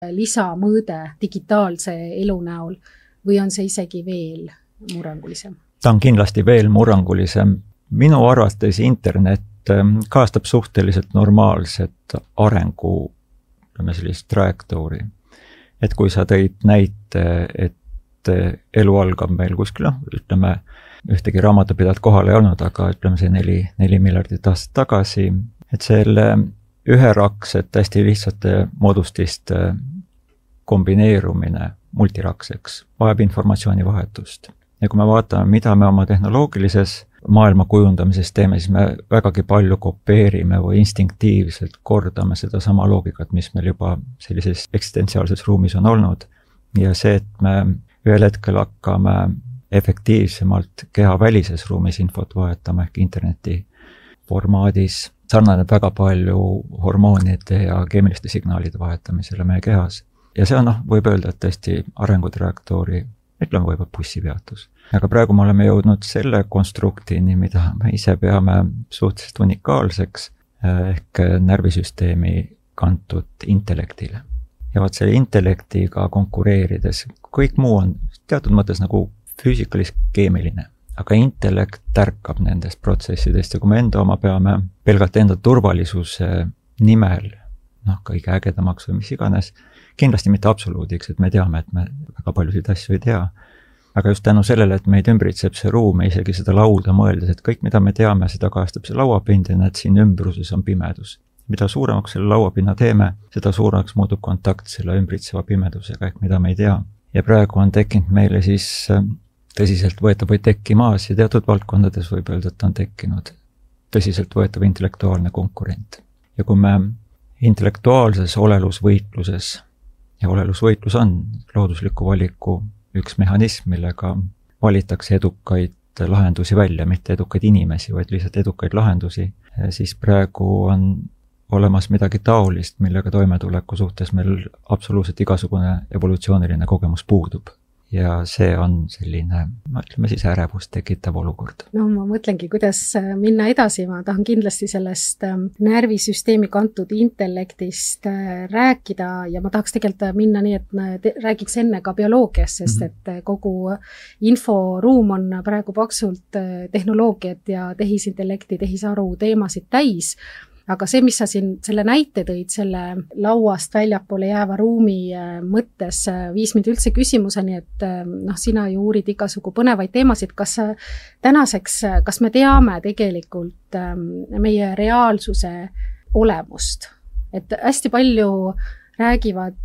lisamõõde digitaalse elu näol või on see isegi veel murrangulisem? Ta on kindlasti veel murrangulisem. Minu arvates internet kaastab suhteliselt normaalset arengu sellist trajektoori. Et kui sa tõid näite, et elu algab meil kuskil, ütleme, ühtegi raamatupidajat kohal ei olnud, aga ütleme see 4 miljardit aastat tagasi, et selle üheraksed hästi lihtsate moodustiste kombineerumine multirakseks vajab informatsioonivahetust. Ja kui me vaatame, mida me oma tehnoloogilises maailma kujundamises teeme, siis me vägagi palju kopeerime või instinktiivselt kordame seda sama loogikat, mis meil juba sellises eksistentsiaalses ruumis on olnud. Ja see, et me ühel hetkel hakkame efektiivsemalt keha välises ruumis infot vahetama ehk interneti formaadis, sarnaneb väga palju hormoonide ja keemiliste signaalide vahetamisele meie kehas. Ja see on, võib öelda, et tõesti arengutrajektoori, ütleme võib-olla bussipeatus. Aga praegu me oleme jõudnud selle konstruktini, mida me ise peame suhteliselt unikaalseks ehk närvisüsteemi kantud intellektile. Ja vaat selle intellektiga konkureerides, kõik muu on teatud mõttes nagu füüsikalis-keemiline, aga intellekt tärkab nendest protsessidest ja kui me enda oma peame pelgalt enda turvalisuse nimel, kõige ägedamaks või mis iganes, kindlasti mitte absoluudiks, et me teame, et me väga paljusid asju ei tea. Aga just tänu sellele, et meid ümbritseb see ruum ja isegi seda lauda mõeldes, et kõik, mida me teame, seda kajastab see lauapind ja näed, siin ümbruses on pimedus. Mida suuremaks selle lauapinna teeme, seda suuremaks muutub kontakt selle ümbritseva pimedusega, ehk mida me ei tea. Ja praegu on tekkinud meile siis tõsiselt võetavaid tekkimaas ja teatud valdkondades võib öelda, et on tekkinud tõsiselt võetav intellektuaalne konkurent. Ja kui me intellektuaalses olelusvõitluses, ja olelusvõitlus on loodusliku valiku üks mehhanism, millega valitakse edukaid lahendusi välja, mitte edukaid inimesi, vaid lihtsalt edukaid lahendusi, siis praegu on olemas midagi taolist, millega toimetuleku suhtes meil absoluutselt igasugune evolutsiooniline kogemus puudub. Ja see on selline, ütleme siis ärevust tekitav olukord. No ma mõtlengi, kuidas minna edasi. Ma tahan kindlasti sellest närvisüsteemi kantud intellektist rääkida ja ma tahaks tegelikult minna nii, et ma räägiks enne ka bioloogiast, sest et kogu inforuum on praegu paksult tehnoloogiat ja tehisintellekti, tehisaru teemasid täis. Aga see, mis sa siin selle näite tõid, selle lauast väljapoole jääva ruumi mõttes viis mind üldse küsimuseni, et sina ju uurid igasugu põnevaid teemasid, kas tänaseks, kas me teame tegelikult meie reaalsuse olemust? Et hästi palju räägivad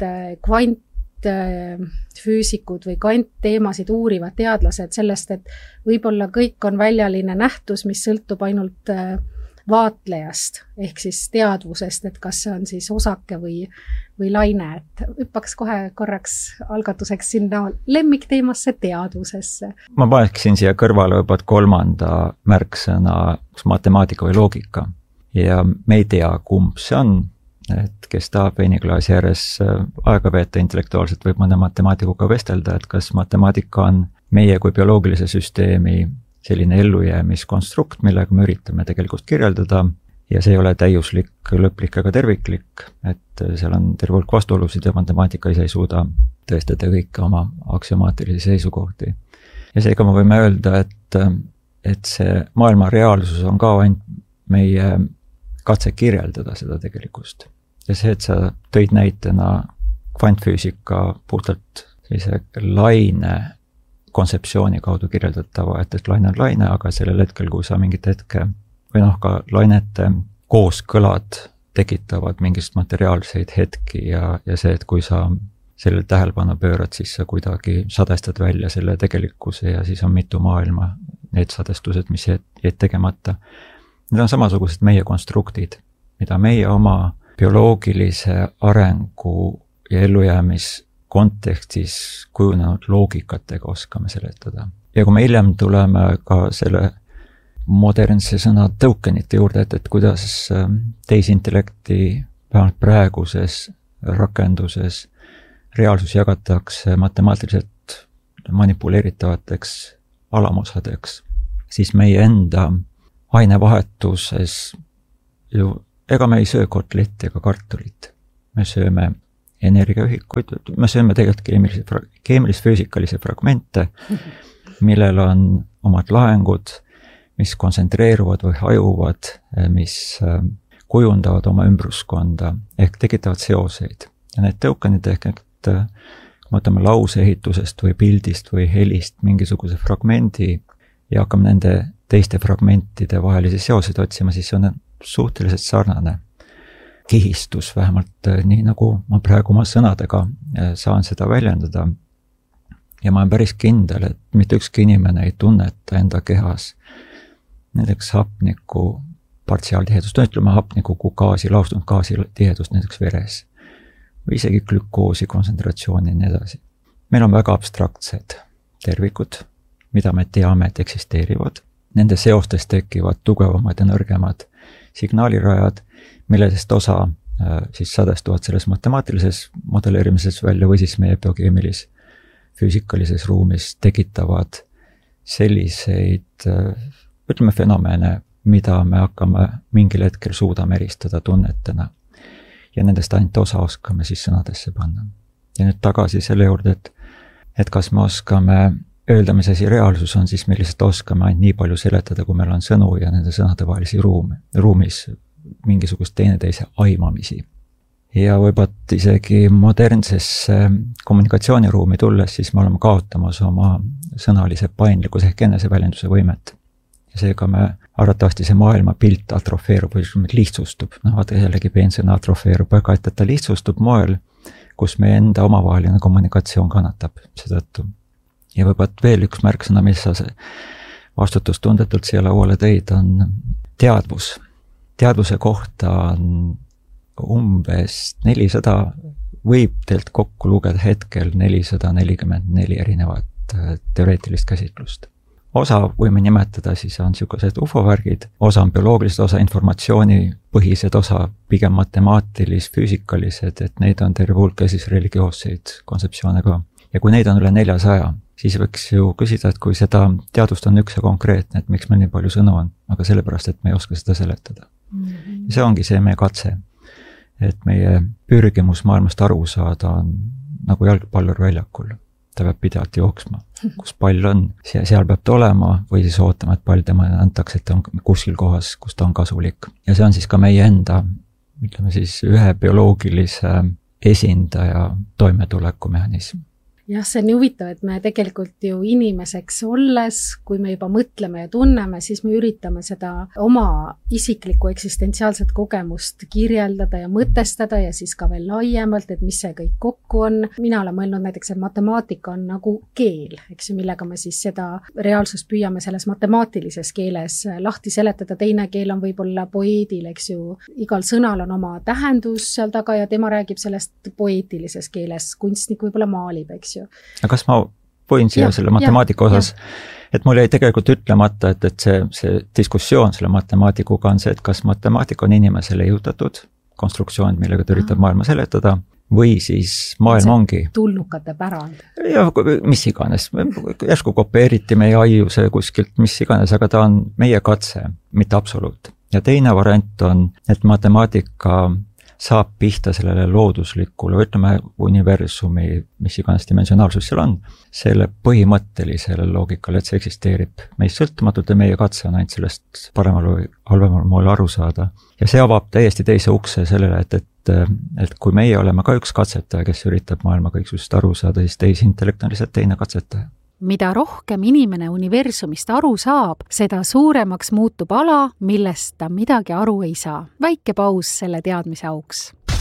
kvantfüüsikud või kvantteemasid uurivad teadlased sellest, et võib-olla kõik on väljaline nähtus, mis sõltub ainult vaatlejast, ehk siis teadvusest, et kas see on siis osake või laine, et hüppaks kohe korraks algatuseks sinna lemmikteemasse teadvusesse. Ma paneksin siia kõrvale võivad kolmanda märksõna matemaatika või loogika ja me ei tea, kumb see on, et kes tahab veiniklaasi ääres aega veeta intellektuaalselt, võib mõne matemaatikuga vestelda, et kas matemaatika on meie kui bioloogilise süsteemi selline ellujäämiskonstrukt, millega me üritame tegelikult kirjeldada ja see ei ole täiuslik, lõplik ega terviklik, et seal on terve hulk vastuolusid ja matemaatika ise ei suuda tõestada kõike oma aksiomaatilisi seisukohti. Ja seega me võime öelda, et see maailma reaalsus on ka ainult meie katse kirjeldada seda tegelikkust. Ja see, et sa tõid näitena kvantfüüsika puhtalt sellise laine kontseptsiooni kaudu kirjeldatava, et laine on laine, aga sellel hetkel, kui sa mingit hetke või ka lainete kooskõlad tekitavad mingist materiaalseid hetki ja see, et kui sa selle tähelepanu pöörad, siis sa kuidagi sadestad välja selle tegelikkuse ja siis on mitu maailma, need sadestused, mis jäid tegemata. Need on samasugused meie konstruktid, mida meie oma bioloogilise arengu ja ellujäämis kontekstis kujunenud loogikatega oskame seletada. Ja kui me hiljem tuleme ka selle modernse sõna tokenite juurde, et kuidas tehisintellekti vähemalt praeguses rakenduses reaalsus jagatakse matemaatiliselt manipuleeritavateks alamosadeks, siis meie enda ainevahetuses ju, ega me ei söö kotletti ega kartulit. Me sööme energiaühikuid, me sööme tegelikult keemilis-füüsikalisi fragmente, millel on omad laengud, mis kontsentreeruvad või hajuvad, mis kujundavad oma ümbruskonda ehk tekitavad seoseid. Ja need tõukanid ehk võtame lauseehitusest või pildist või helist mingisuguse fragmendi ja hakkame nende teiste fragmentide vahelisi seoseid otsima, siis see on suhteliselt sarnane kihistus, vähemalt nii nagu ma praegu oma sõnadega saan seda väljendada. Ja ma olen päris kindel, et mitte ükski inimene ei tunneta enda kehas näiteks hapniku partiaaltihedust, ütleme hapniku kui gaasi, laustunud gaasi tihedust näiteks veres või isegi glükoosi kontsentratsiooni ja nii edasi. Meil on väga abstraktsed tervikud, mida me teame, et eksisteerivad. Nende seostes tekivad tugevamad ja nõrgemad signaalirajad, milledest osa siis sadestuvad selles matemaatilises modelleerimises välja või siis meie biokeemilis füüsikalises ruumis tekitavad selliseid, ütleme fenomene, mida me hakkame mingil hetkel suudame eristada tunnetena. Ja nendest ainult osa oskame siis sõnadesse panna. Ja nüüd tagasi selle juurde, et kas me oskame öelda, mis asi reaalsus on, siis me lihtsalt oskame ainult nii palju seletada, kui meil on sõnu ja nende sõnade vahelisi ruumis mingisugust teineteise aimamisi. Ja võivad isegi modernses kommunikatsiooniruumi tulles, siis me oleme kaotamas oma sõnalise paindlikkuse ehk eneseväljenduse võimet. Ja seega me arvatavasti see maailma pilt atrofeerub või lihtsustub. Vaata jällegi peensõna atrofeerub, aga et ta lihtsustub moel, kus meie enda omavaheline kommunikatsioon kannatab seetõttu. Ja võivad veel üks märksõna, mis sa vastutustundetult siia lauale tõid, on teadvus. Teadvuse kohta on umbes 400, võib teilt kokku lugeda hetkel 444 erinevat teoreetilist käsitlust. Osa võime nimetada, siis on niisugused ufo-värgid, osa on bioloogilised, osa informatsioonipõhised, osa pigem matemaatilis-füüsikalised, et neid on terve hulk ja siis religioosseid kontseptsioone ka. Ja kui neid on üle 400, siis võiks ju küsida, et kui seda teadust on üks ja konkreetne, et miks meil nii palju sõnu on, aga sellepärast, et me ei oska seda seletada. Ja see ongi see meie katse, et meie pürgimus maailmast aru saada on nagu jalgpallur väljakul. Ta peab pidevalt jooksma, kus pall on, seal peab ta olema või siis ootama, et pall tema antakse, et ta on kuskil kohas, kus ta on kasulik. Ja see on siis ka meie enda, ütleme siis ühe bioloogilise esindaja toimetulekumehhanism. Jah, see on nii huvitav, et me tegelikult ju inimeseks olles, kui me juba mõtleme ja tunneme, siis me üritame seda oma isiklikku eksistentsiaalset kogemust kirjeldada ja mõtestada ja siis ka veel laiemalt, et mis see kõik kokku on. Mina olen mõelnud näiteks, et matemaatika on nagu keel, eks ju, millega me siis seda reaalsust püüame selles matemaatilises keeles lahti seletada. Teine keel on võib-olla poeedil, eks ju. Igal sõnal on oma tähendus seal taga ja tema räägib sellest poeetilises keeles. Kunstnik võib-olla maalib, eks ju. Aga kas ma võin siia selle matemaatika osas, et mul jäi tegelikult ütlemata, et see diskussioon selle matemaatikuga on see, et kas matemaatika on inimesele jõutatud konstruktsioon, millega ta üritab maailma seletada, või siis maailm ongi tulnukate pärand. Ja mis iganes, järsku kopeeriti meie aiuse kuskilt, mis iganes, aga ta on meie katse, mitte absoluut. Ja teine variant on, et matemaatika saab pihta sellele looduslikule, ütleme universumi, mis iganes dimensionaalsus seal on, selle põhimõttelisele loogikale, et see eksisteerib meist sõltumatult ja meie katse on ainult sellest paremal või halvemal moel aru saada. Ja see avab täiesti teise ukse sellele, et kui meie oleme ka üks katsetaja, kes üritab maailma kõiksust aru saada, siis teisintellekt on lihtsalt teine katsetaja. Mida rohkem inimene universumist aru saab, seda suuremaks muutub ala, millest ta midagi aru ei saa. Väike paus selle teadmise auks.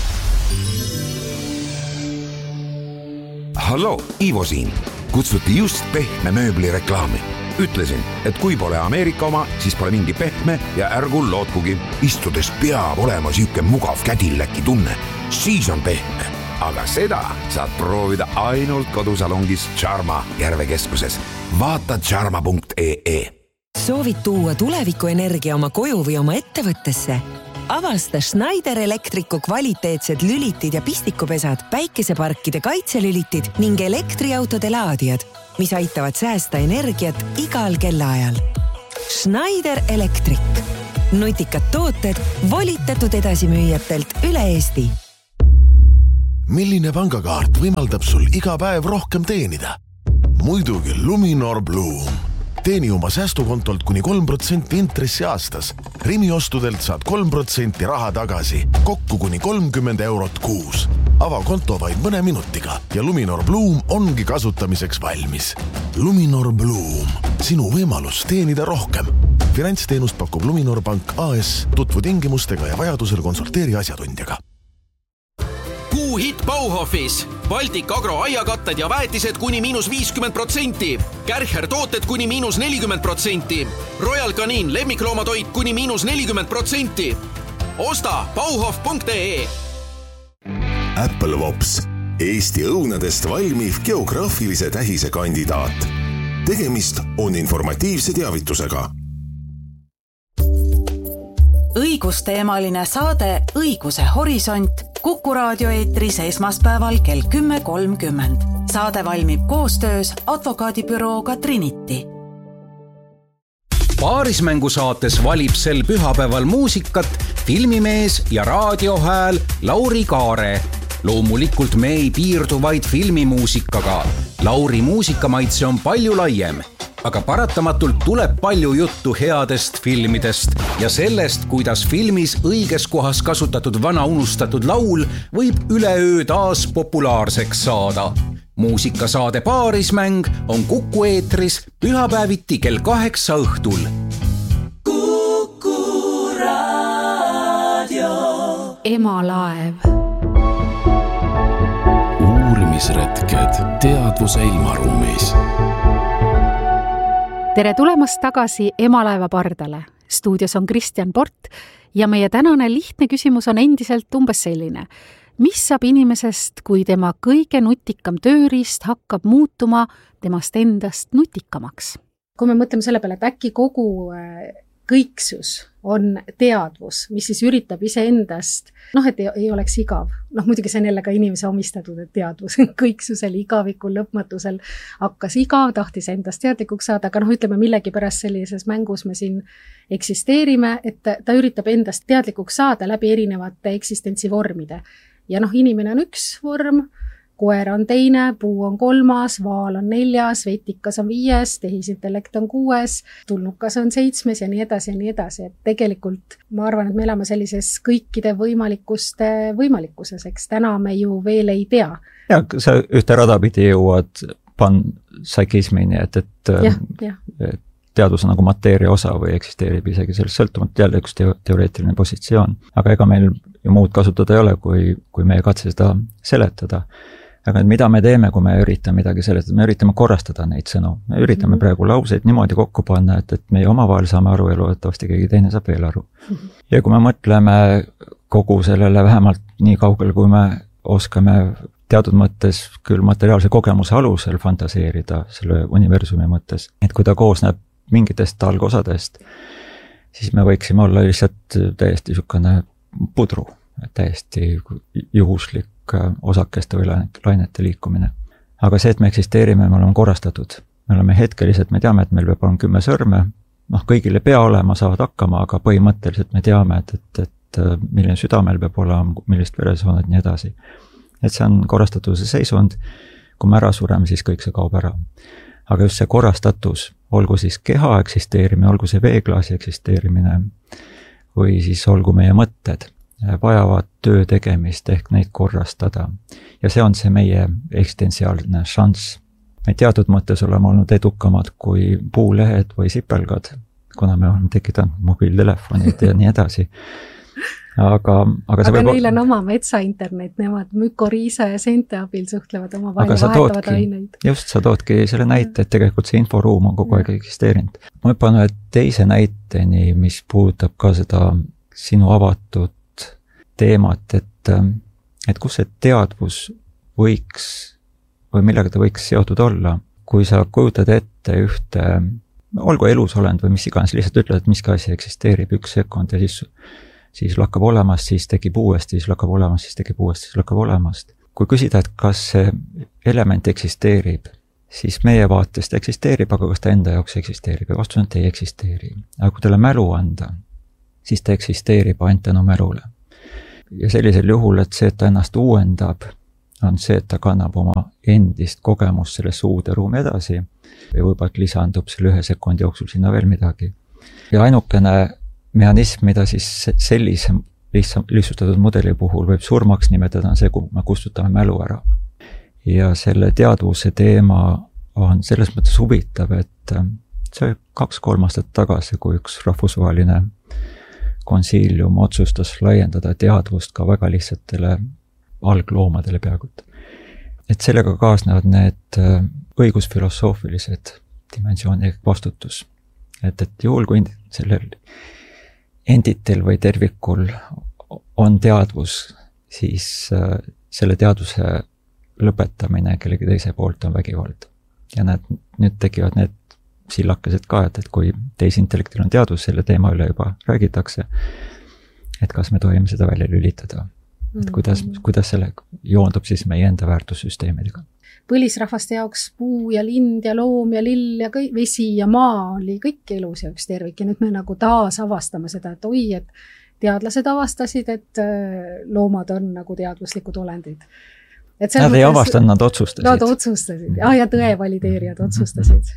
Hallo, Ivo siin. Kutsuti just pehme mööbli reklaami. Ütlesin, et kui pole Ameerika oma, siis pole mingi pehme ja ärgu lootkugi. Istudes peab olema siuke mugav kädilläki tunne. Siis on pehme. Aga seda saad proovida ainult kodusalongis Charma Järvekeskuses. Vaata charma.ee. Soovid tuua tulevikuenergia oma koju või oma ettevõttesse? Avasta Schneider Electricu kvaliteetsed lülitid ja pistikupesad, päikeseparkide kaitselülitid ning elektriautode laadijad, mis aitavad säästa energiat igal kellaajal. Schneider Electric. Nutikad tooted volitatud edasimüüjatelt üle Eesti. Milline pangakaart võimaldab sul iga päev rohkem teenida? Muidugi Luminor Bloom. Teeni oma säästukontolt kuni 3% intressi aastas. Rimi ostudelt saad 3% raha tagasi, kokku kuni 30 eurot kuus. Ava konto vaid mõne minutiga ja Luminor Bloom ongi kasutamiseks valmis. Luminor Bloom, sinu võimalus teenida rohkem. Finantsteenust pakub Luminor Pank AS, tutvu tingimustega ja vajadusel konsulteeri asjatundjaga. Kuuhitt Bauhofis. Baltic Agro aiakatted ja väetised kuni -50%. Kärcher tooted kuni -40%. Royal Canin lemmikloomatoit kuni -40%. Osta bauhof.ee. Apple Wops. Eesti õunadest valmiv geograafilise tähise kandidaat. Tegemist on informatiivse teavitusega. Õigusteemaline saade Õiguse horisont Kuku raadio eetris esmaspäeval kell 10.30. Saade valmib koostöös advokaadibürooga Trinity. Paarismängusaates valib sel pühapäeval muusikat filmimees ja raadiohääl Lauri Kaare. Loomulikult me ei piirdu vaid filmimuusikaga. Lauri muusikamaitse on palju laiem. Aga paratamatult tuleb palju juttu headest filmidest ja sellest, kuidas filmis õiges kohas kasutatud vana unustatud laul võib üleöö taas populaarseks saada. Muusikasaade Paarismäng on Kuku eetris pühapäeviti kell 8 õhtul. Kuku raadio. Emalaev. Uurimisretked teadvuse ilmaruumis. Tere tulemast tagasi Emalaeva pardale. Stuudios on Kristjan Port ja meie tänane lihtne küsimus on endiselt umbes selline. Mis saab inimesest, kui tema kõige nutikam tööriist hakkab muutuma temast endast nutikamaks? Kui me mõtleme selle peale, et äkki kogu kõiksus on teadvus, mis siis üritab iseendast, et ei oleks igav. Muidugi see on jälle ka inimese omistatud, et teadvus kõiksusel, igavikul, lõpmatusel hakkas igav, tahtis endast teadlikuks saada, aga ütleme millegi pärast sellises mängus me siin eksisteerime, et ta üritab endast teadlikuks saada läbi erinevate eksistentsivormide. Ja inimene on üks vorm, koer on teine, puu on 3, vaal on 4, vetikas on 5, tehisintellekt on 6, tulnukas on 7 ja nii edasi ja nii edasi. Et tegelikult ma arvan, et me elame sellises kõikide võimalikkuste võimalikkuses, eks täna me ju veel ei tea. Ja sa ühte radapidi jõuad panpsühhismini, et teadus on nagu mateeria osa või eksisteerib isegi sellest sõltumata jälle üks teoreetiline positsioon. Aga ega meil ju muud kasutada ei ole, kui meie katse seda seletada. Aga mida me teeme, kui me üritame midagi seletada? Me üritame korrastada neid sõnu. Me üritame praegu lauseid niimoodi kokku panna, et meie omavahel saame aru ja loodetavasti keegi teine saab veel aru. Ja kui me mõtleme kogu sellele vähemalt nii kaugel, kui me oskame teatud mõttes küll materiaalse kogemuse alusel fantaseerida selle universumi mõttes, et kui ta koosneb mingitest algosadest, siis me võiksime olla lihtsalt täiesti niisugune pudru, täiesti juhuslik osakeste või lainete liikumine. Aga see, et me eksisteerime, me oleme korrastatud. Me oleme hetkeliselt, me teame, et meil peab olema 10 sõrme, kõigile pea olema, saavad hakkama, aga põhimõtteliselt me teame, et milline süda meil peab olema, millist veresooned, nii edasi. Et see on korrastatuse seisund, kui me ära sureme, siis kõik see kaob ära. Aga just see korrastatus, olgu siis keha eksisteerimine, olgu see veeklaasi eksisteerimine või siis olgu meie mõtted, vajavad töö tegemist ehk neid korrastada. Ja see on see meie eksistentsiaalne šanss. Me teatud mõttes oleme olnud edukamad kui puulehed või sipelgad, kuna me oleme tekitanud mobiiltelefonid ja nii edasi. Aga neil on oma metsainternet, nemad mükoriisa ja seente abil suhtlevad oma vahel ja vahetavad aineid. Just, sa toodki selle näite, et tegelikult see inforuum on kogu aeg eksisteerinud. Ma hüppan ühe teise näiteni, mis puudutab ka seda sinu avatud teemat, et kus see teadvus võiks või millega ta võiks seotud olla, kui sa kujutad ette ühte, olgu elusolend või mis iganes, lihtsalt ütled, et miski asi eksisteerib 1 sekund ja siis lakkab olemast, siis tekib uuesti, siis lakkab olemast, siis tekib uuesti, siis lakkab olemast. Kui küsida, et kas see element eksisteerib, siis meie vaatest eksisteerib, aga kas ta enda jaoks eksisteerib ja vastus on, et ei eksisteeri. Aga kui talle mälu anda, siis ta eksisteerib ainult tänu mälule. Ja sellisel juhul, et see, et ta ennast uuendab, on see, et ta kannab oma endist kogemust sellesse uude ruumi edasi ja võib-olla lisandub selle 1 sekundi jooksul sinna veel midagi. Ja ainukene mehhanism, mida siis sellise lihtsustatud mudeli puhul võib surmaks nimetada, on see, kui me kustutame mälu ära. Ja selle teadvuse teema on selles mõttes huvitav, et see 2-3 aastat tagasi, kui üks rahvusvaheline konsiilium otsustas laiendada teadvust ka väga lihtsatele algloomadele peaaegu. Et sellega kaasnevad need õigusfilosoofilised dimensiooni ehk vastutus. Et juhul, kui sellel entitel või tervikul on teadvus, siis selle teadvuse lõpetamine kellegi teise poolt on vägivald. Ja nüüd tekivad need sillakesed ka, et kui teisintellektil on teadvus, selle teema üle juba räägitakse, et kas me tohime seda välja lülitada. Et kuidas selle joondub siis meie enda väärtussüsteemidega. Põlisrahvaste jaoks puu ja lind ja loom ja lill ja vesi ja maa oli kõik elus ja üks tervik. Ja nüüd me nagu taas avastame seda, et et teadlased avastasid, et loomad on nagu teadvuslikud olendid. Nad ei avastanud, nad otsustasid. Nad otsustasid. Ja tõe valideerijad otsustasid.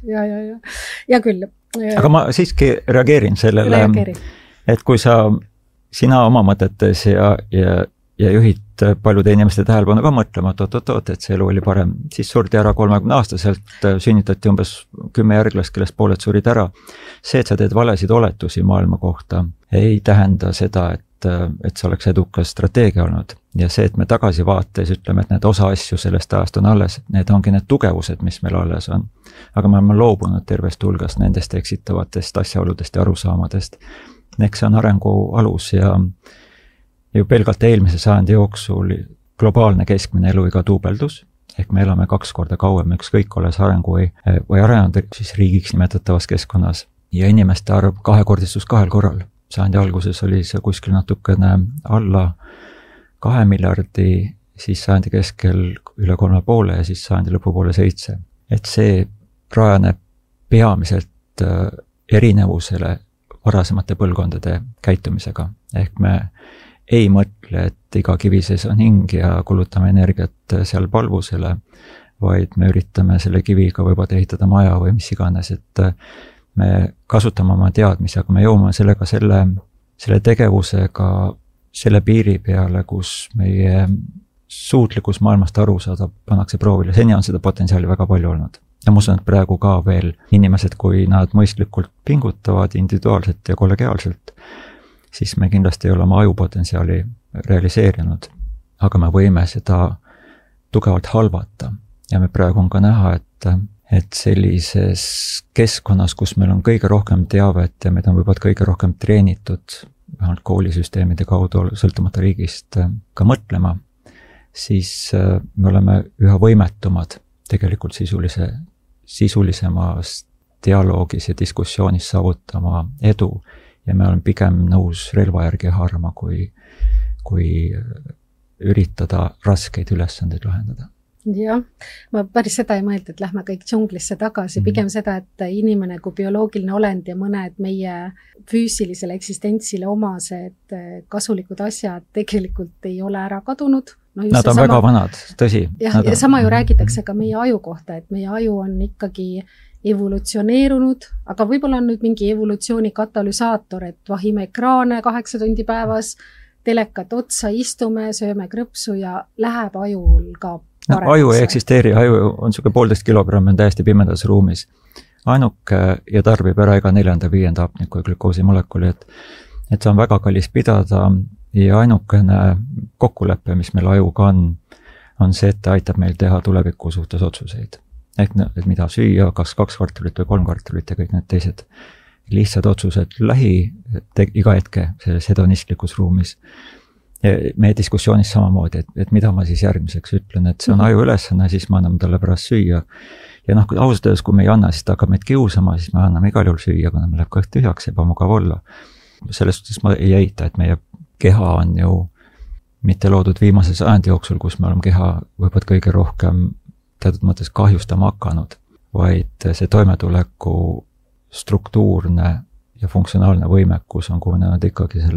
Ja küll. Aga ma siiski reageerin sellele, et kui sina oma mõtetes ja juhid paljude inimeste tähelepanu ka mõtlema, et see elu oli parem, siis surdi ära 30-aastaselt, sünnitati umbes 10 järglast, kellest pooled surid ära. See, et sa teed valesid oletusi maailma kohta, ei tähenda seda, et see oleks edukas strateegia olnud. Ja see, et me tagasi vaates ütleme, et need osa asju sellest ajast on alles, need ongi need tugevused, mis meil alles on. Aga me oleme loobunud tervest hulgast nendest eksitavatest asjaoludest ja arusaamadest. Eks see on arengu alus ja ju pelgalt eelmise sajandi jooksul globaalne keskmine eluiga duubeldus, ehk me elame 2 korda kauem, ükskõik olles arengu või arenenud siis riigiks nimetatavas keskkonnas. Ja inimeste arv 2-kordistus 2 korral. Sajandi alguses oli see kuskil natukene alla 2 miljardi, siis sajandi keskel üle 3,5 ja siis sajandi lõpupoole 7. Et see rajaneb peamiselt erinevusele varasemate põlvkondade käitumisega. Ehk me ei mõtle, et iga kivi sees on hing ja kulutame energiat seal palvusele, vaid me üritame selle kiviga võib-olla ehitada maja või mis iganes, et me kasutame oma teadmisi, aga me jõuame sellega selle tegevusega selle piiri peale, kus meie suutlikkus maailmast aru saada pannakse proovile. Seni on seda potentsiaali väga palju olnud. Ja ma usun, et praegu ka veel inimesed, kui nad mõistlikult pingutavad individuaalselt ja kollegiaalselt, siis me kindlasti ei ole oma ajupotentsiaali realiseerinud, aga me võime seda tugevalt halvata. Ja me praegu on ka näha, et sellises keskkonnas, kus meil on kõige rohkem teavet ja meid on võib-olla kõige rohkem treenitud, vähemalt koolisüsteemide kaudu sõltumata riigist ka mõtlema, siis me oleme üha võimetumad tegelikult sisulisemas dialoogis ja diskussioonis saavutama edu ja me oleme pigem nõus relva järgi haarama, kui üritada raskeid ülesandeid lahendada. Jah, ma päris seda ei mõelda, et lähme kõik džunglisse tagasi, pigem seda, et inimene kui bioloogiline olend ja mõned meie füüsilisele eksistentsile omased kasulikud asjad tegelikult ei ole ära kadunud. Nad on väga vanad, tõsi. Ja sama ju räägitakse ka meie aju kohta, et meie aju on ikkagi evolutsioneerunud, aga võib-olla on nüüd mingi evolutsiooni katalüsaator, et vahime ekraane 8 tundi päevas, telekat otsa, istume, sööme krõpsu ja läheb ajul ka paremaks. Aju ei eksisteeri, aju on niisugune 1,5 kilogrammi, on täiesti pimedas ruumis. Ainuke ja tarbib ära iga 4.–5. hapniku ja glükoosimolekuli, et see on väga kallis pidada ja ainukene kokkulepe, mis meil ajuga on see, et ta aitab meil teha tuleviku suhtes otsuseid. Ehk mida süüa, kas 2 kvartalit või 3 kvartalit ja kõik need teised lihtsad otsused iga hetke selles hedonistlikus ruumis. Ja meie diskussioonis samamoodi, et mida ma siis järgmiseks ütlen, et see on aju ülesanne, siis me anname talle pärast süüa. Ja ausalt öeldes, kui me ei anna, siis ta hakkab meid kiusama, siis me anname igal juhul süüa, kuna me läheb kõht tühjaks, ebamugav olla. Selles suhtes ma ei eita, et meie keha on ju mitte loodud viimase sajandi jooksul, kus me oleme keha võivad kõige rohkem teatud mõttes kahjustama hakanud, vaid see toimetuleku struktuurne ja funktsionaalne võimekus on kujunenud ikkagi selle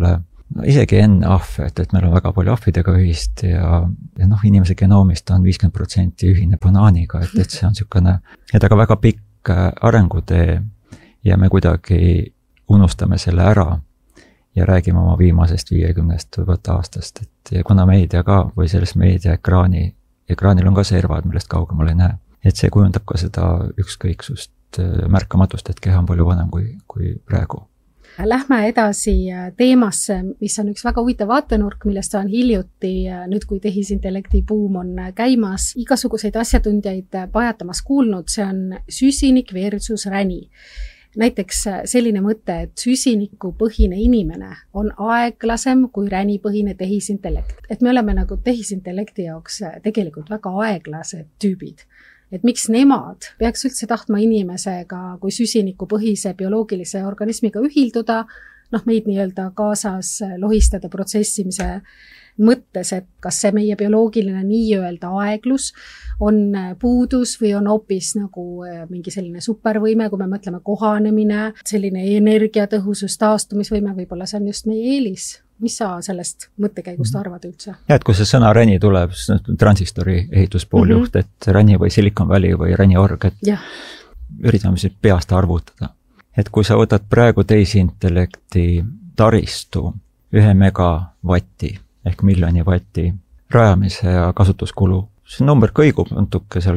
isegi enne ahve, et meil on väga palju ahvidega ühist ja inimese genoomist on 50% ühine banaaniga, et see on niisugune, et aga väga pikk arengutee ja me kuidagi unustame selle ära ja räägime oma viimasest 50 aastast, et ja kuna meedia ka või selles meedia ekraanil on ka servad, millest kaugemal ei näe, et see kujundab ka seda ükskõiksust märkamatust, et keha on palju vanem kui praegu. Lähme edasi teemasse, mis on üks väga huvitav vaatenurk, millest on hiljuti, nüüd kui tehisintellekti buum on käimas, igasuguseid asjatundjaid pajatamas kuulnud, see on süsinik versus räni. Näiteks selline mõte, et süsinikupõhine inimene on aeglasem kui ränipõhine tehisintellekt. Et me oleme nagu tehisintellekti jaoks tegelikult väga aeglased tüübid. Et miks nemad peaks üldse tahtma inimesega kui süsinikupõhise bioloogilise organismiga ühilduda, meid nii-öelda kaasas lohistada protsessimise mõttes, et kas see meie bioloogiline nii-öelda aeglus on puudus või on hoopis nagu mingi selline supervõime, kui me mõtleme kohanemine, selline energiatõhusus, taastumisvõime, võib-olla see on just meie eelis. Mis sa sellest mõttekäigust arvad üldse? Ja, et kui see sõna räni tuleb, siis transistori ehituspooljuht, et räni või Silicon Valley või räniorg, et üritame siis peast arvutada. Et kui sa võtad praegu tehisintellekti taristu 1 megavatti ehk miljoni vatti rajamise ja kasutuskulu, see number kõigub natuke seal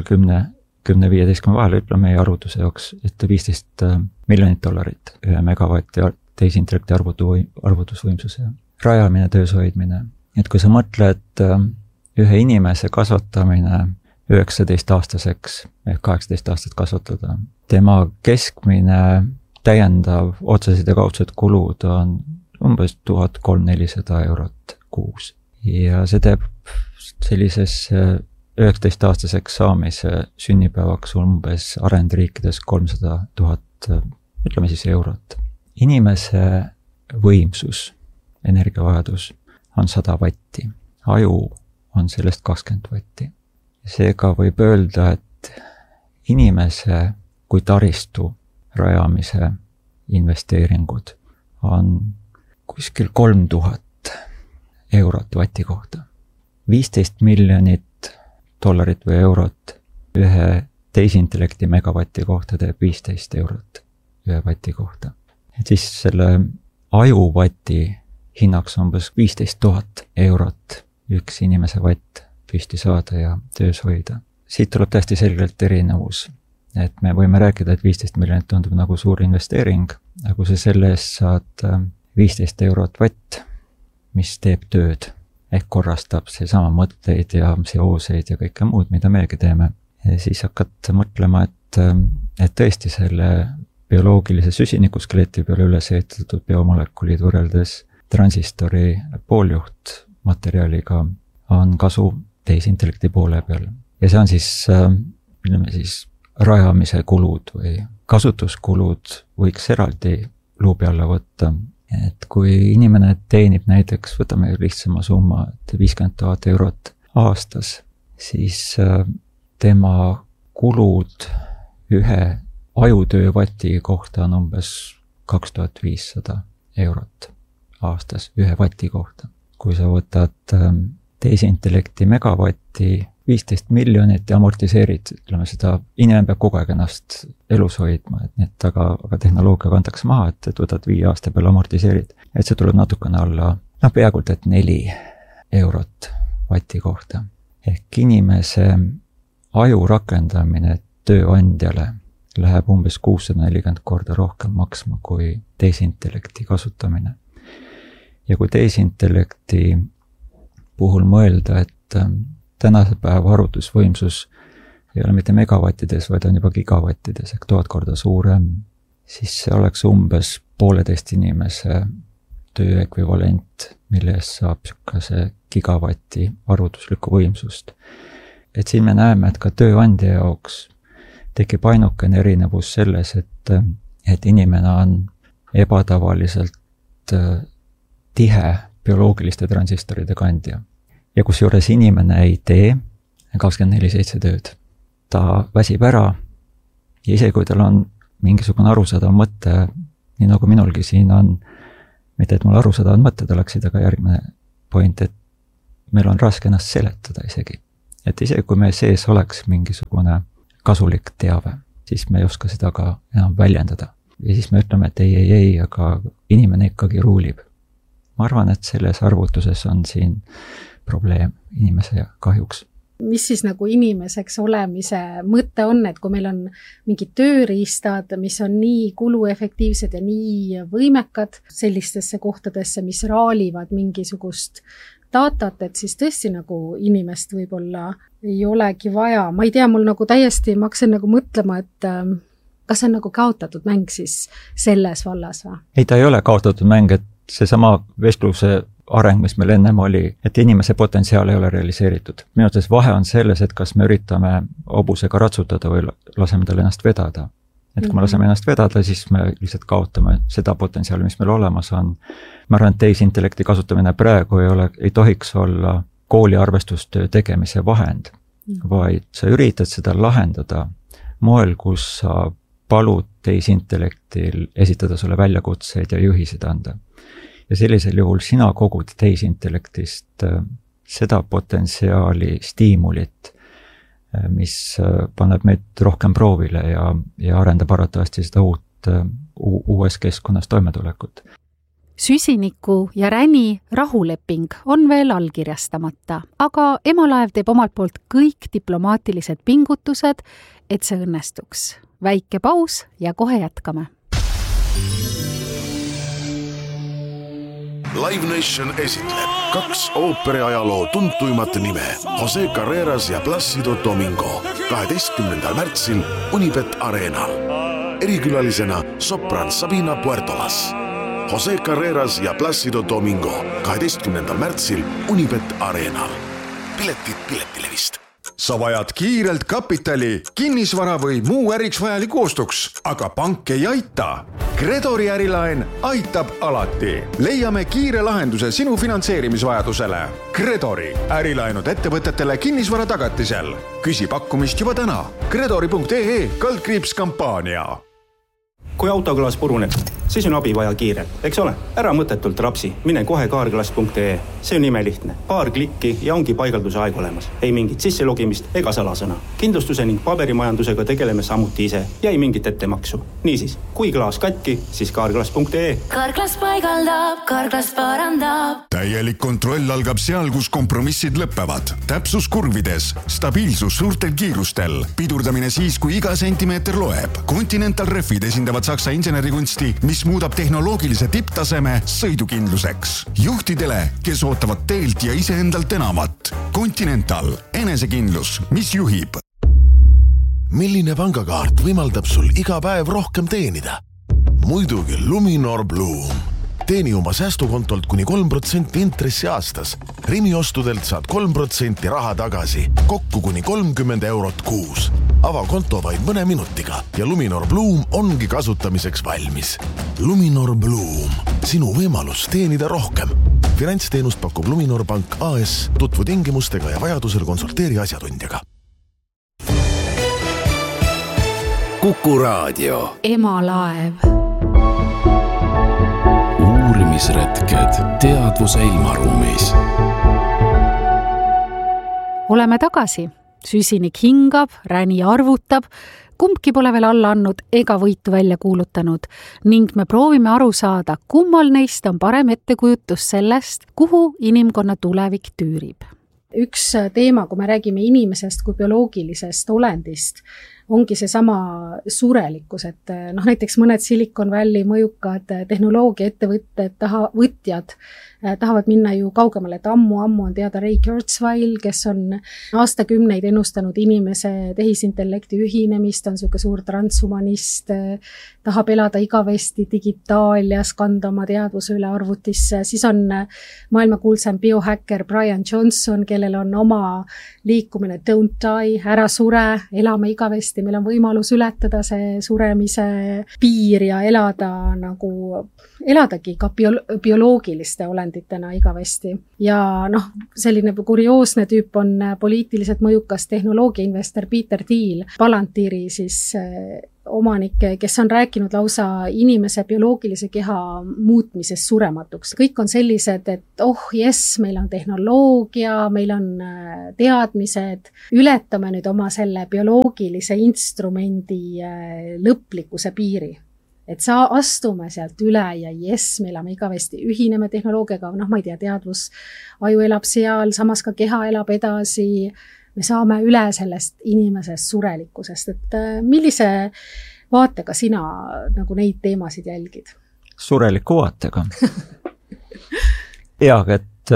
10-15 vahel, ütleme meie arvutuse jaoks, et $15 miljonit 1 megavatti tehisintellekti arvutusvõimsuse rajamine, töös hoidmine. Et kui sa mõtled ühe inimese kasvatamine 19-aastaseks ehk 18 aastat kasvatada, tema keskmine täiendav otsesed ja kaudsed kulud on umbes 1300-400 eurot kuus. Ja see teeb sellises 19-aastaseks saamise sünnipäevaks umbes arendriikides 300 000, ütleme siis eurot. Inimese võimsus, energiavajadus on 100 vatti, aju on sellest 20 vatti. Seega võib öelda, et inimese kui taristu rajamise investeeringud on kuskil 3000 eurot vati kohta. 15 miljonit dollarit või eurot ühe tehisintellekti megavatti kohta teeb 15 eurot ühe vati kohta. Et siis selle ajuvati hinnaks on umbes 15 000 eurot üks inimese vatt püsti saada ja töös hoida. Siit tuleb täiesti selgelt erinevus, et me võime rääkida, et 15 miljonit tundub nagu suur investeering, aga kui sa selle eest saad 15 eurot vatt, mis teeb tööd, ehk korrastab seesama mõtteid ja seoseid ja kõike muud, mida meiegi teeme, siis hakkad mõtlema, et tõesti selle bioloogilise süsinikuskeleti peale üles ehitatud biomolekulid võrreldes transistori pooljuht materjaliga on kasu tehisintellekti poole peal. Ja see on siis, ütleme siis, rajamise kulud või kasutuskulud võiks eraldi luubi alla võtta. Et kui inimene teenib näiteks, võtame lihtsama summa, et 50 000 eurot aastas, siis tema kulud ühe ajutöövati kohta on umbes 2500 eurot aastas ühe vati kohta. Kui sa võtad tehisintellekti megavatti 15 miljonit ja amortiseerid, ütleme seda, inimene peab kogu aeg ennast elus hoidma, et aga tehnoloogia kantakse maha, et võtad 5 aasta peale amortiseerid, et see tuleb natukene alla, peaaegu et 4 eurot vati kohta. Ehk inimese aju rakendamine tööandjale läheb umbes 640 korda rohkem maksma kui tehisintellekti kasutamine. Ja kui tehisintellekti puhul mõelda, et tänase päeva arvutusvõimsus ei ole mitte megavattides, vaid on juba gigavattides ehk 1000 korda suurem, siis see oleks umbes 1,5 inimese töö ekvivalent, mille eest saab niisuguse gigavati arvutuslikku võimsust. Et siin me näeme, et ka tööandja jaoks tekib ainukene erinevus selles, et inimene on ebatavaliselt tihe bioloogiliste transistoride kandja. Ja kusjuures inimene ei tee 24/7 tööd. Ta väsib ära ja isegi kui tal on mingisugune arusaadav mõte, nii nagu minulgi siin on, mitte et mul arusaadavad mõtted oleksid, aga järgmine point, et meil on raske ennast seletada isegi. Et isegi kui meie sees oleks mingisugune kasulik teave, siis me ei oska seda ka enam väljendada. Ja siis me ütleme, et ei, aga inimene ikkagi ruulib. Ma arvan, et selles arvutuses on siin probleem inimese kahjuks. Mis siis nagu inimeseks olemise mõte on, et kui meil on mingid tööriistad, mis on nii kuluefektiivsed ja nii võimekad sellistesse kohtadesse, mis raalivad mingisugust datat, et siis tõesti nagu inimest võib-olla ei olegi vaja. Ma ei tea, mul nagu täiesti, ma hakkasin nagu mõtlema, et kas see on nagu kaotatud mäng siis selles vallas või? Ei, ta ei ole kaotatud mäng, et seesama vestluse areng, mis meil ennem oli, et inimese potentsiaal ei ole realiseeritud. Minu arvates vahe on selles, et kas me üritame hobusega ratsutada või laseme tal ennast vedada. Et kui me laseme ennast vedada, siis me lihtsalt kaotame seda potentsiaali, mis meil olemas on. Ma arvan, et tehisintellekti kasutamine praegu ei tohiks olla kooli arvestustöö tegemise vahend, vaid sa üritad seda lahendada moel, kus sa palud tehisintellektil esitada sulle väljakutseid ja juhised anda. Ja sellisel juhul sina kogud tehisintellektist seda potentsiaali, stiimulit, mis paneb meid rohkem proovile ja arendab arvatavasti seda uues keskkonnas toimetulekut. Süsiniku ja räni rahuleping on veel allkirjastamata, aga Emalaev teeb omalt poolt kõik diplomaatilised pingutused, et see õnnestuks. Väike paus ja kohe jätkame. Live Nation esitleb 2 ooperiajaloo tuntuimat nime Jose Carreras ja Plácido Domingo 12. märtsil Unibet Arenal. Erikülalisena sopran Sabina Puertolas. Jose Carreras ja Plácido Domingo 12. märtsil Unibet Arenal. Piletid Piletilevist. Sa vajad kiirelt kapitali, kinnisvara või muu äriks vajaliku ostuks, aga pank ei aita. Gredori ärilaen aitab alati. Leiame kiire lahenduse sinu finantseerimisvajadusele. Gredori ärilaenud ettevõtetele kinnisvara tagatisel. Küsi pakkumist juba täna. Gredori.ee/kampaania. Kui autoklaas puruneb, siis on abi vaja kiire, eks ole? Ära mõttetult rapsi, mine kohe kaarklaas.ee. See on imelihtne. Paar klikki ja ongi paigalduse aeg olemas. Ei mingit sisselogimist ega salasõna. Kindlustuse ning paberimajandusega tegeleme samuti ise ja ei mingit ettemaksu. Niisiis, kui klaas katki, siis kaarklaas.ee. Kaarklaas paigaldab, kaarklaas parandab. Täielik kontroll algab seal, kus kompromissid lõppevad. Täpsus kurvides, stabiilsus suurtel kiirustel, pidurdamine siis, kui iga sentimeeter loeb. Continental Refid esindavad Saksa insenerikunsti, mis muudab tehnoloogilise tipptaseme sõidukindluseks. Juhtidele, kes ootavad teelt ja iseendalt enamat. Continental, enesekindlus, mis juhib. Milline pangakaart võimaldab sul iga päev rohkem teenida? Muidugi Luminor Bloom. Teeni oma säästukontolt kuni 3% intressi aastas. Rimi ostudelt saad 3% raha tagasi, kokku kuni 30 eurot kuus. Ava konto vaid mõne minutiga ja Luminor Bloom ongi kasutamiseks valmis. Luminor Bloom, sinu võimalus teenida rohkem. Finantsteenust pakub Luminor Pank AS, tutvu tingimustega ja vajadusel konsulteeri asjatundjaga. Kuku Raadio. Emalaev. Uurimisretked teadvuse ilmaruumis. Oleme tagasi. Süsinik hingab, räni arvutab, kumbki pole veel alla andnud ega võitu välja kuulutanud ning me proovime aru saada, kummal neist on parem ettekujutus sellest, kuhu inimkonna tulevik tüürib. Üks teema, kui me räägime inimesest kui bioloogilisest olendist, ongi see sama surelikkus, et näiteks mõned Silicon Valley mõjukad tehnoloogia ettevõtted, võtjad tahavad minna ju kaugemale, et ammu on teada Ray Kurzweil, kes on aastakümneid ennustanud inimese tehisintellekti ühinemist, on selline suur transhumanist, tahab elada igavesti digitaalias, kanda oma teadvuse üle arvutisse. Siis on maailmakuulsam biohäkker Brian Johnson, kellel on oma liikumine Don't Die, ära sure, elame igavesti, meil on võimalus ületada see suremise piir ja eladagi ka bioloogiliste olenditena igavesti. Ja selline kurioosne tüüp on poliitiliselt mõjukas tehnoloogiainvestor Peter Thiel, Palantiiri siis omanik, kes on rääkinud lausa inimese bioloogilise keha muutmisest surematuks. kõik on sellised, et jess, meil on tehnoloogia, meil on teadmised, ületame nüüd oma selle bioloogilise instrumendi lõplikkuse piiri. Et astume sealt üle ja jess, me elame igavesti, ühineme tehnoloogiaga, ma ei tea, teadvus, aju elab seal, samas ka keha elab edasi, me saame üle sellest inimesest surelikkusest, et millise vaatega sina nagu neid teemasid jälgid? Sureliku vaatega. Jaa,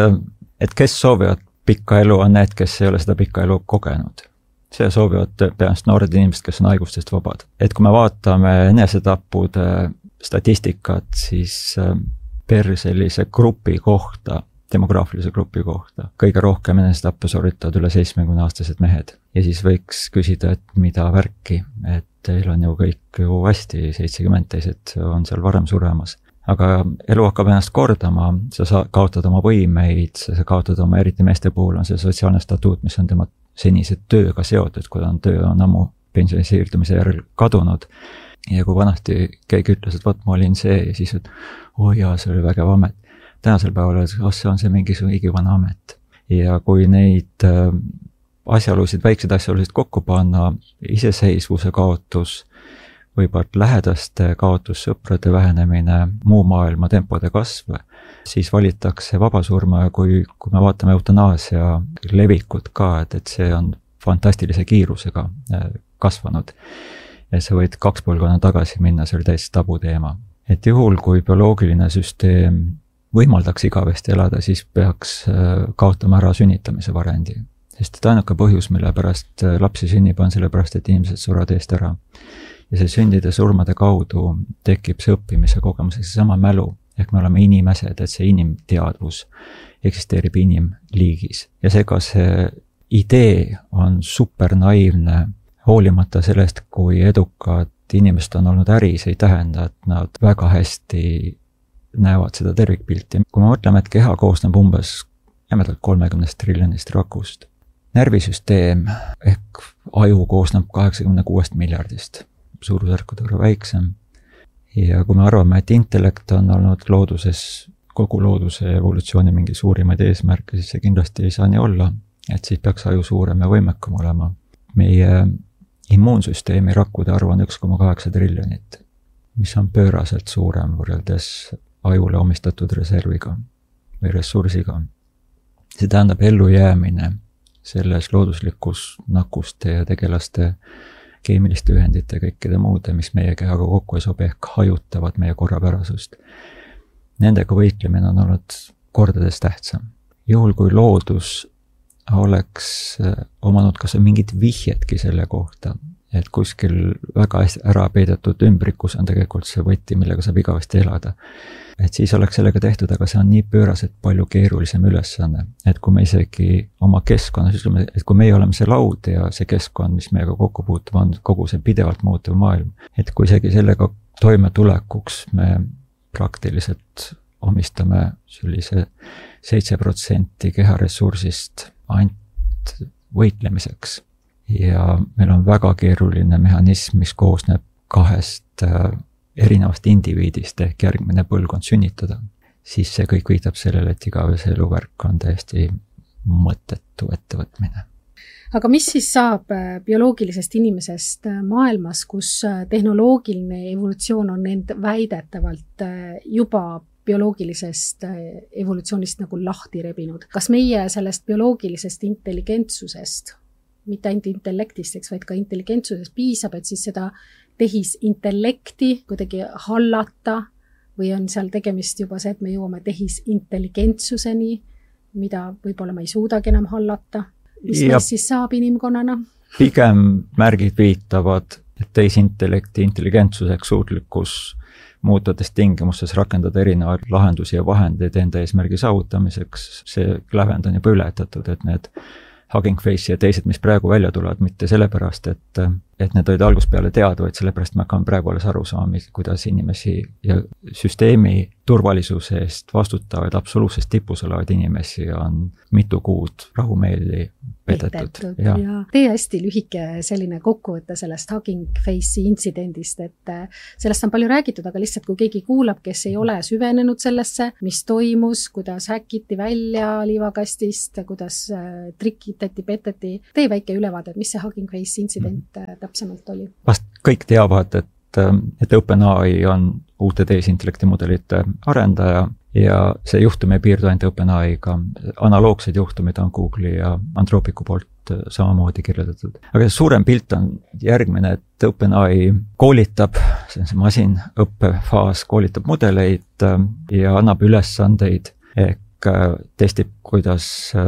et kes soovivad pikka elu, on need, kes ei ole seda pikka elu kogenud. See soovivad peast noored inimesed, kes on haigustest vabad. Et kui me vaatame enesetappude statistikat, siis per sellise grupi kohta, demograafilise grupi kohta, kõige rohkem enesetappe sooritavad üle 70-aastased mehed. Ja siis võiks küsida, et mida värki, et teil on ju kõik ju hästi, 70 teised on seal varem suremas. Aga elu hakkab ennast kordama, sa kaotad oma võimeid, sa kaotad oma, eriti meeste puhul on see sotsiaalne statuut, mis on tema senise tööga seotud, kui töö on ammu pensioni siirdumise järel kadunud. Ja kui vanasti keegi ütles, et ma olin see ja siis, et jaa, see oli vägev amet. Tänasel päeval see on see mingisugune igivana amet. Ja kui neid asjaolusid, väikseid asjaolusid kokku panna, iseseisvuse kaotus, võib-olla lähedaste kaotus, sõprade vähenemine, muu maailma tempode kasv, siis valitakse vabasurma ja kui me vaatame eutanaasia levikut ka, et see on fantastilise kiirusega kasvanud. Ja sa võid 2 põlvkonna tagasi minna, see oli täiesti tabu teema. Et juhul, kui bioloogiline süsteem võimaldaks igavesti elada, siis peaks kaotama ära sünnitamise varendi. Sest ainuke põhjus, mille pärast lapsi sünnib, on sellepärast, et inimesed surevad eest ära. Ja see sündide surmade kaudu tekib see õppimise kogemus, see sama mälu, ehk me oleme inimesed, et see inimteadvus eksisteerib inimliigis. Ja seega see idee on super naiivne, hoolimata sellest, kui edukad inimesed on olnud äris, ei tähenda, et nad väga hästi näevad seda tervikpilti. Kui me mõtleme, et keha koosneb umbes 30 triljonist rakust, närvisüsteem ehk aju koosneb 86 miljardist. Suurusjärkudega väiksem. Ja kui me arvame, et intellekt on olnud looduses, kogu looduse evolutsiooni mingi suurimaid eesmärke, siis see kindlasti ei saa nii olla, et siis peaks aju suurem ja võimekam olema. Meie immuunsüsteemi rakkude arv on 1,8 triljonit, mis on pööraselt suurem võrreldes ajule omistatud reserviga või ressursiga. See tähendab ellujäämine selles looduslikus nakkuste ja tegelaste keemiliste ühendite, kõikide muude, mis meie kehaga kokku ei sobi, ehk hajutavad meie korrapärasust. Nendega võitlemine on olnud kordades tähtsam. Juhul, kui loodus oleks omanud kas mingit vihjetki selle kohta, et kuskil väga hästi ära peidetud ümbrikus on tegelikult see võti, millega saab igavesti elada. Et siis oleks sellega tehtud, aga see on nii pööraselt palju keerulisem ülesanne, et kui me isegi oma keskkonnas ütleme, et kui meie oleme see laud ja see keskkond, mis meiega kokku puutub, on kogu see pidevalt muutuv maailm, et kui isegi sellega toimetulekuks me praktiliselt omistame sellise 7% keharessursist ainult võitlemiseks ja meil on väga keeruline mehhanism, mis koosneb 2 erinevast indiviidist ehk järgmine põlvkond sünnitada, siis see kõik viitab sellele, et igavese eluvärk on täiesti mõttetu ettevõtmine. Aga mis siis saab bioloogilisest inimesest maailmas, kus tehnoloogiline evolutsioon on end väidetavalt juba bioloogilisest evolutsioonist nagu lahti rebinud? Kas meie sellest bioloogilisest intelligentsusest, mitte ainult intellektist, vaid ka intelligentsusest piisab, et siis seda tehisintellekti kuidagi hallata või on seal tegemist juba see, et me jõuame tehisintelligentsuseni, mida võib-olla me ei suudagi enam hallata. Mis meist siis saab inimkonnana? Pigem märgid viitavad, et tehisintellekti intelligentsuseks suutlikkus muutudes tingimustes rakendada erinevaid lahendusi ja vahendeid enda eesmärgi saavutamiseks. See lävend on juba ületatud, et need Hugging Face ja teised, mis praegu välja tulevad, mitte sellepärast, et need olid alguspeale teada, vaid sellepärast me hakkame praegu alles aru saama, kuidas inimesi ja süsteemi turvalisuse eest vastutavaid absoluutses tipus olevaid inimesi on mitu kuud rahumeeli pedetud. Ja tee hästi lühike selline kokkuvõte sellest Hugging Face'i intsidendist, et sellest on palju räägitud, aga lihtsalt kui keegi kuulab, kes ei ole süvenenud sellesse, mis toimus, kuidas häkiti välja liivakastist, kuidas trikitati, peteti, tee väike ülevaade, mis see Hugging Face intsident täpsemalt oli. Vast kõik teavad, et OpenAI on uute tehisintellekti mudelite arendaja ja see juhtum ei piirdu ainult OpenAI-ga. Analoogsed juhtumid on Google'i ja Anthropicu poolt samamoodi kirjeldatud. Aga see suurem pilt on järgmine, et OpenAI koolitab, see on see masinõppefaas, koolitab mudeleid ja annab ülesandeid ehk testib, kuidas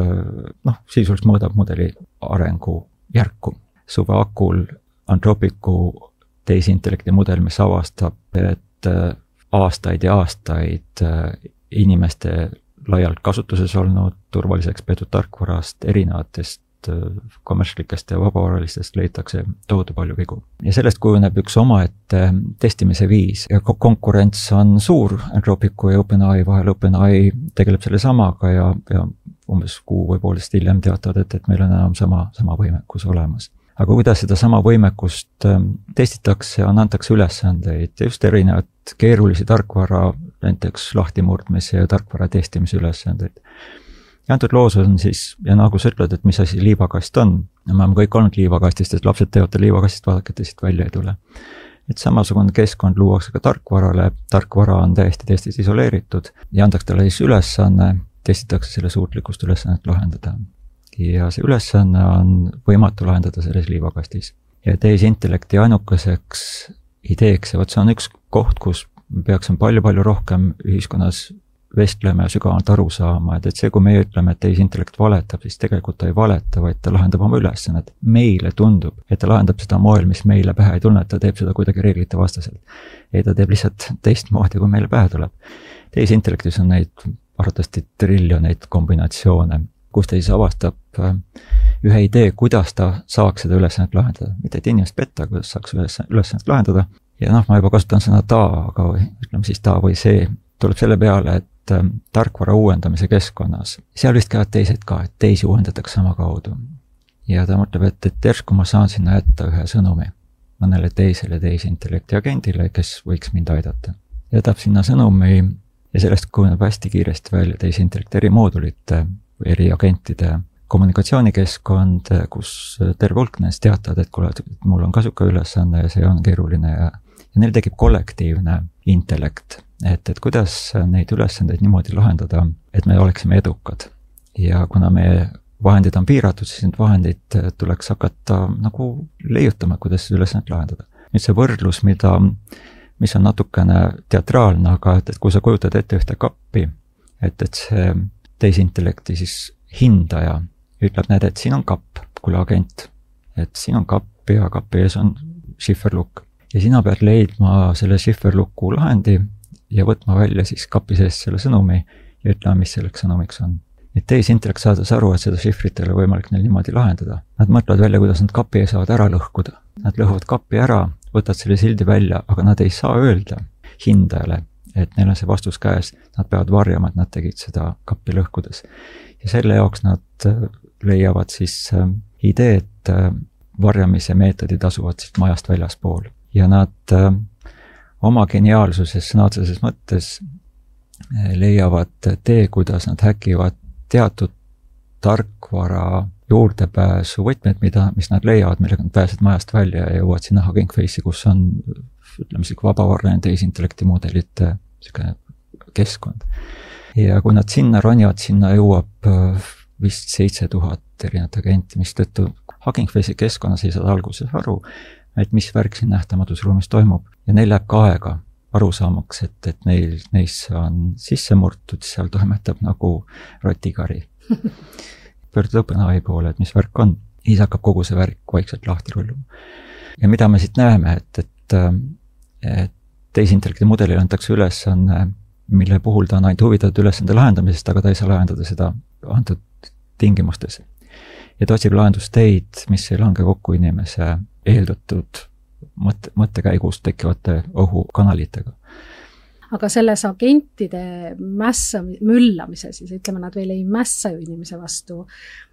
sisuliselt mõõdab mudeli arengu järku. Suve akul Anthropicu tehisintellekti mudel, mis avastab, et aastaid ja aastaid inimeste laialt kasutuses olnud turvaliseks peetud tarkvarast erinevatest kommertslikest ja vabavaralistest leitakse tohutu palju vigu. Ja sellest kujuneb üks omaette testimise viis ja konkurents on suur Anthropicu ja OpenAI vahel. OpenAI tegeleb selle samaga ja umbes kuu või poolest hiljem teatavad, et meil on enam sama võimekus olemas. Aga kuidas seda sama võimekust testitakse, antakse ülesandeid ja just erinevad keerulisi tarkvara, näiteks lahtimurdmise ja tarkvara testimise ülesandeid. Ja antud loos on siis, ja nagu sa ütled, et mis asi liivakast on, me oleme kõik olnud liivakastist, et lapsed teevad liivakastist, vaadake, et siit välja ei tule. Et samasugune keskkond luuakse ka tarkvarale, tarkvara on täiesti testist isoleeritud ja antakse talle siis ülesanne, testitakse selle suutlikkust ülesannet lahendada. Ja see ülesanne on võimatu lahendada selles liivakastis. Ja tehisintellekti ainukeseks ideeks, ja see on üks koht, kus me peaksime palju rohkem ühiskonnas vestlema ja sügavalt aru saama, et see, kui meie ütleme, et tehisintellekt valetab, siis tegelikult ta ei valeta, vaid ta lahendab oma ülesannet. Meile tundub, et ta lahendab seda moel, mis meile pähe ei tunne, et ta teeb seda kuidagi reeglite vastaselt. Ei, ta teeb lihtsalt teistmoodi, kui meile pähe tuleb. Tehisintellektis on neid arvatavasti triljoneid kombinatsioone, kus ta siis avastab ühe idee, kuidas ta saaks seda ülesannet lahendada. Mitte et inimest petta, kuidas saaks ülesannet lahendada. Ja ma juba kasutan sõna ta, aga ütleme siis ta või see tuleb selle peale, et tarkvara uuendamise keskkonnas, seal vist käivad teised ka, et teisi uuendatakse sama kaudu. Ja ta mõtleb, et järsku ma saan sinna jätta ühe sõnumi mõnele teisele tehisintellekti agendile, kes võiks mind aidata. Jätab sinna sõnumi ja sellest kujuneb hästi kiiresti välja tehisintellekti eri moodulite või eri agentide kommunikatsioonikeskkond, kus terve hulk neist teatavad, et kuule, mul on kasuka ülesanne ja see on keeruline ja neil tekib kollektiivne intellekt, et kuidas neid ülesandeid niimoodi lahendada, et me oleksime edukad. Ja kuna meie vahendid on piiratud, siis need vahendid tuleks hakata nagu leiutama, kuidas seda ülesannet lahendada. Nüüd see võrdlus, mis on natukene teatraalne, aga et kui sa kujutad ette ühte kappi, et see tehisintellekti siis hindaja ütleb, et siin on kapp, kuule agent, et siin on kapp ja kapi ees on šifferlukk. Ja sina pead leidma selle šifferluku lahendi ja võtma välja siis kapi sees selle sõnumi ja ütlema, mis selleks sõnumiks on. Et tehisintellekt saades aru, et seda šifrit ei ole võimalik neil niimoodi lahendada. Nad mõtlevad välja, kuidas nad kapi saavad ära lõhkuda. Nad lõhuvad kapi ära, võtavad selle sildi välja, aga nad ei saa öelda hindajale, et neil on see vastus käes. Nad peavad varjama, et nad tegid seda kappi lõhkudes. Ja selle jaoks nad leiavad siis idee, et varjamise meetodid asuvad siis majast väljaspool. Ja nad oma geniaalsuses, sõna otseses mõttes leiavad tee, kuidas nad häkivad teatud tarkvara juurdepääsu võtmed, mis nad leiavad, millega nad pääsed majast välja ja jõuavad sinna Hugging Face'i, kus on, ütleme, vabavarraline tehisintellekti mudelite keskkond. Ja kui nad sinna ronivad, sinna jõuab vist 7000 erinevat agenti, mis tõttu Hugging Face'i keskkonnas ei saada alguses aru, et mis värk siin nähtamatus ruumis toimub. Ja neil läheb ka aega aru saamaks, et neisse on sisse murtud, seal toimetab nagu rotikari. Pöördud OpenAI poole, et mis värk on. Siis hakkab kogu see värk vaikselt lahti rulluma. Ja mida me siit näeme, et tehisintellekti mudelile antakse ülesanne, mille puhul ta on ainult huvitatud ülesande lahendamisest, aga ta ei saa lahendada seda antud tingimustes. Ja ta otsib lahendusteid, mis ei lange kokku inimese eeldatud mõttekäigust tekkivate ohukanalitega. aga selles agentide müllamise siis, ütleme, nad veel ei mässa ju inimese vastu,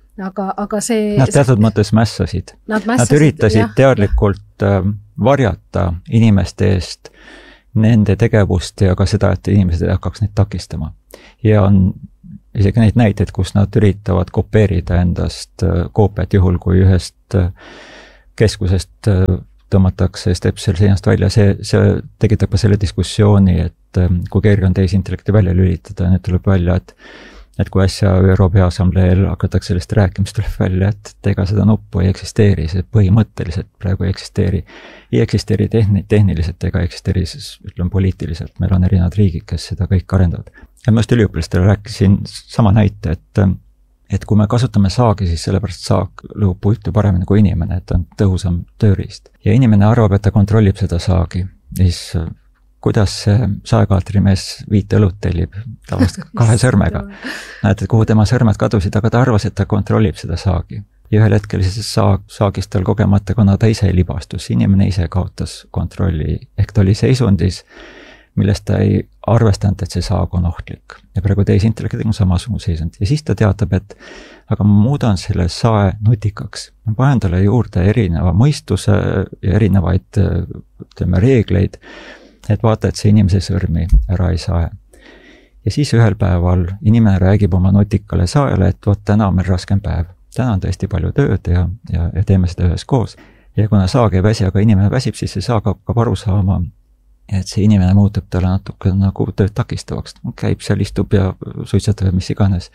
aga see... Nad teatud mõttes mässasid. Nad üritasid teadlikult varjata inimeste eest nende tegevust ja ka seda, et inimesed ei hakkaks neid takistama. Ja on isegi neid näiteid, kus nad üritavad kopeerida endast koopiat juhul, kui ühest keskusest tõmmatakse stepsel seinast välja. See tekitab ka selle diskussiooni, et kui keegi on tehisintellekti välja lülitada, nüüd tuleb välja, et kui äsja ÜRO Peaassambleel hakatakse sellest rääkimist, tuleb välja, et ega seda nuppu ei eksisteeri, see põhimõtteliselt praegu ei eksisteeri. Ei eksisteeri tehniliselt ega eksisteeri, ütleme poliitiliselt. Meil on erinevad riigid, kes seda kõik arendavad. Ja ma just üliõpilastele rääkisin sama näite, et kui me kasutame saagi, siis sellepärast saag lõhub puitu paremini kui inimene, et on tõhusam tööriist. Ja inimene arvab, et ta kontrollib seda saagi, siis kuidas see saekaatrimees 5 õlut tellib tavast 2 sõrmega. Näete, kuhu tema sõrmed kadusid, aga ta arvas, et ta kontrollib seda saagi. Ja ühel hetkel siis saagist tal kogemata, kuna ta ise libastus, inimene ise kaotas kontrolli, ehk ta oli seisundis, millest ta ei arvestanud, et see saag on ohtlik. Ja praegu tehisintellektiga on samasugune seisund. Ja siis ta teatab, et aga ma muudan selle sae nutikaks. Ma panen talle juurde erineva mõistuse ja erinevaid reegleid, et vaata, et see inimese sõrmi ära ei saa. Ja siis ühel päeval inimene räägib oma nutikale saele, et vot täna on meil raskem päev. Täna on tõesti palju tööd ja teeme seda ühes koos. Ja kuna saag ei väsi, aga inimene väsib, siis see saag hakkab aru saama, et see inimene muutub talle natuke nagu tööd takistavaks. Käib seal, istub ja suitsetab mis iganes.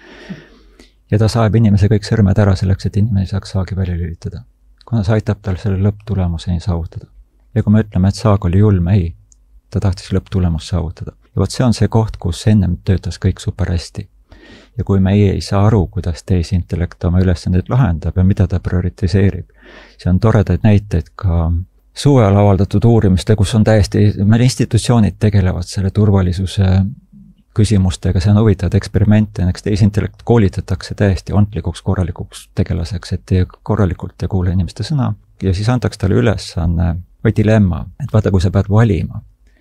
Ja ta saab inimese kõik sõrmed ära selleks, et inimene saaks saagi välja lülitada. Kuna see aitab tal selle lõpptulemuseni saavutada. Ja kui me ütleme, et saag oli julm, ei, ta tahtis lõpptulemus saavutada. Ja vot see on see koht, kus ennem töötas kõik super hästi. Ja kui me ei saa aru, kuidas tehisintellekt oma ülesandeid lahendab ja mida ta prioritiseerib, see on toredaid näiteid ka suvel avaldatud uurimiste, kus on täiesti, meil institutsioonid tegelevad selle turvalisuse küsimustega, see on huvitavad eksperimente, näiteks tehisintellekt koolitatakse täiesti ontlikuks korralikuks tegelaseks, et korralikult ei kuule inimeste sõna ja siis antakse talle ülesanne või dilemma, et vaata, kui sa pead valima,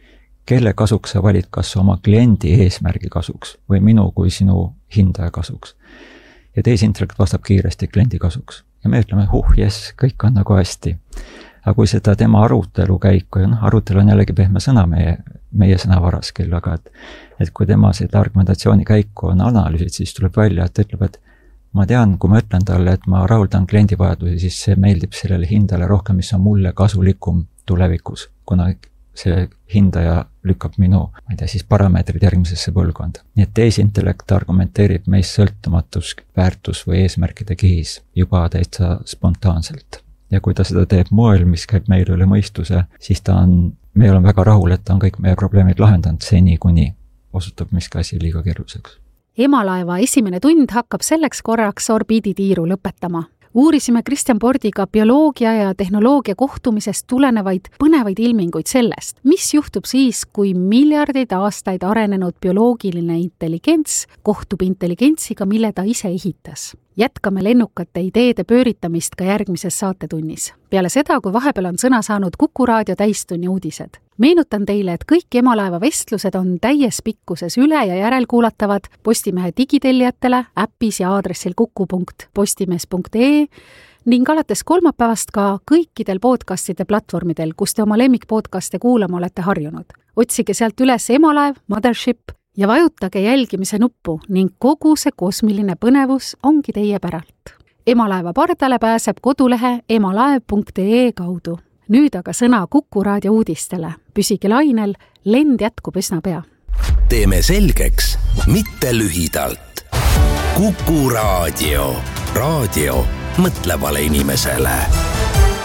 kelle kasuks sa valid, kas oma kliendi eesmärgi kasuks või minu kui sinu hindaja kasuks. Ja tehisintellekt vastab kiiresti kliendi kasuks. Ja me ütleme, jess, kõik on nagu hästi. Aga kui seda tema arutelu käiku, ja arutelu on jällegi pehme sõna meie sõnavaras küll, aga et kui tema seda argumentatsiooni käiku on analüüsid, siis tuleb välja, et ütleb, et ma tean, kui ma ütlen talle, et ma rahuldan kliendi vajadusi, siis see meeldib sellele hindale rohkem, mis on mulle kasulikum tulevikus, kuna see hindaja lükkab minu, ma ei tea, siis parameetrid järgmisesse põlvkonda. Nii et tehisintellekt argumenteerib meist sõltumatus, väärtus või eesmärkide kihis juba täitsa spontaanselt. Ja kui ta seda teeb moel, mis käib meil üle mõistuse, siis me oleme väga rahul, et ta on kõik meie probleemid lahendanud seni, kuni osutub miski asi liiga keeruliseks. Emalaeva esimene tund hakkab selleks korraks orbiiditiiru lõpetama. Uurisime Kristjan Pordiga bioloogia ja tehnoloogia kohtumisest tulenevaid põnevaid ilminguid sellest, mis juhtub siis, kui miljardeid aastaid arenenud bioloogiline intelligents kohtub intelligentsiga, mille ta ise ehitas. Jätkame lennukate ideede pööritamist ka järgmises saatetunnis. Peale seda, kui vahepeal on sõna saanud Kuku Raadio täistunni uudised. Meenutan teile, et kõik Emalaeva vestlused on täies pikkuses üle- ja järelkuulatavad Postimehe digitellijatele äppis ja aadressil kuku.postimees.ee ning alates kolmapäevast ka kõikidel podcastide platvormidel, kus te oma lemmikpodcaste kuulama olete harjunud. Otsige sealt üles Emalaev, Mothership ja vajutage jälgimise nuppu ning kogu see kosmiline põnevus ongi teie päralt. Emalaeva pardale pääseb kodulehe emalaev.ee kaudu. Nüüd aga sõna Kuku Raadio uudistele. Püsige lainel, lend jätkub üsna pea. Teeme selgeks, mitte lühidalt. Kuku Raadio. Raadio mõtlevale inimesele.